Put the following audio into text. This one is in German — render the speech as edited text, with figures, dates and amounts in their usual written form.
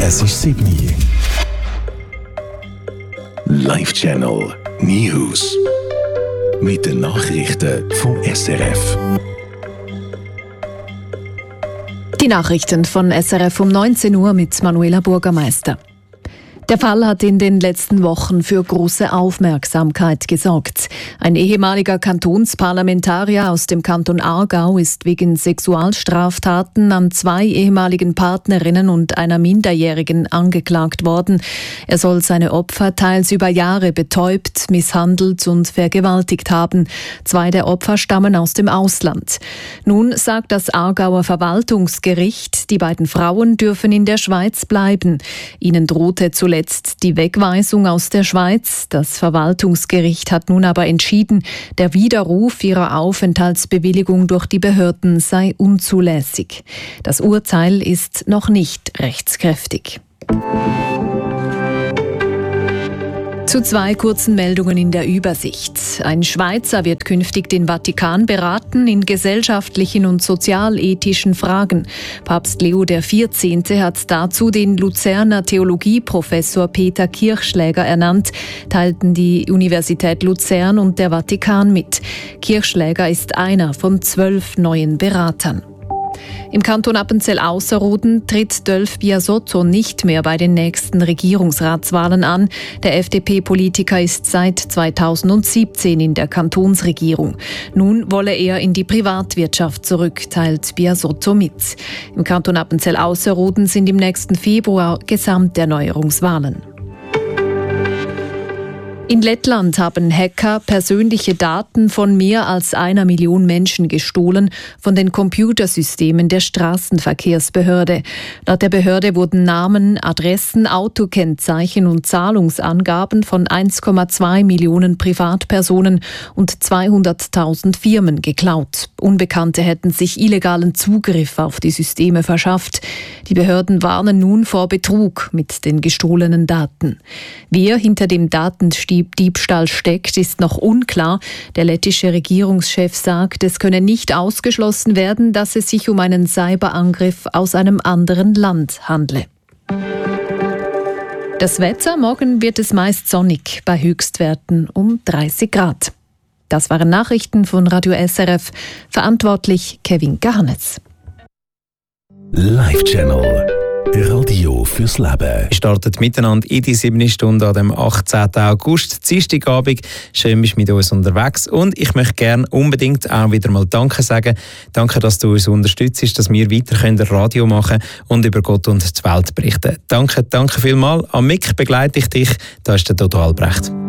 Es ist 7 Uhr. Live-Channel News. Mit den Nachrichten vom SRF. Die Nachrichten von SRF um 19 Uhr mit Manuela Bürgermeister. Der Fall hat in den letzten Wochen für große Aufmerksamkeit gesorgt. Ein ehemaliger Kantonsparlamentarier aus dem Kanton Aargau ist wegen Sexualstraftaten an 2 ehemaligen Partnerinnen und einer Minderjährigen angeklagt worden. Er soll seine Opfer teils über Jahre betäubt, misshandelt und vergewaltigt haben. 2 der Opfer stammen aus dem Ausland. Nun sagt das Aargauer Verwaltungsgericht, die beiden Frauen dürfen in der Schweiz bleiben. Ihnen drohte zuletzt die Wegweisung aus der Schweiz. Das Verwaltungsgericht hat nun aber entschieden, der Widerruf ihrer Aufenthaltsbewilligung durch die Behörden sei unzulässig. Das Urteil ist noch nicht rechtskräftig. Zu 2 kurzen Meldungen in der Übersicht. Ein Schweizer wird künftig den Vatikan beraten in gesellschaftlichen und sozialethischen Fragen. Papst Leo XIV. Hat dazu den Luzerner Theologieprofessor Peter Kirchschläger ernannt, teilten die Universität Luzern und der Vatikan mit. Kirchschläger ist einer von 12 neuen Beratern. Im Kanton Appenzell-Ausserrhoden tritt Dölf Biasotto nicht mehr bei den nächsten Regierungsratswahlen an. Der FDP-Politiker ist seit 2017 in der Kantonsregierung. Nun wolle er in die Privatwirtschaft zurück, teilt Biasotto mit. Im Kanton Appenzell-Ausserrhoden sind im nächsten Februar Gesamterneuerungswahlen. In Lettland haben Hacker persönliche Daten von mehr als 1 Million Menschen gestohlen von den Computersystemen der Straßenverkehrsbehörde. Laut der Behörde wurden Namen, Adressen, Autokennzeichen und Zahlungsangaben von 1,2 Millionen Privatpersonen und 200.000 Firmen geklaut. Unbekannte hätten sich illegalen Zugriff auf die Systeme verschafft. Die Behörden warnen nun vor Betrug mit den gestohlenen Daten. Wer hinter dem Diebstahl steckt, ist noch unklar. Der lettische Regierungschef sagt, es könne nicht ausgeschlossen werden, dass es sich um einen Cyberangriff aus einem anderen Land handle. Das Wetter: Morgen wird es meist sonnig, bei Höchstwerten um 30 Grad. Das waren Nachrichten von Radio SRF. Verantwortlich Kevin Garnetz. Live-Channel. Radio fürs Leben. Wir starten miteinander in die 7. Stunde an dem 18. August, Dienstagabend. Schön, bist du mit uns unterwegs. Und ich möchte gerne unbedingt auch wieder mal Danke sagen. Danke, dass du uns unterstützt, dass wir weiter Radio machen können und über Gott und die Welt berichten. Danke vielmals. Am Mic begleite ich dich. Da ist der Dodo Albrecht.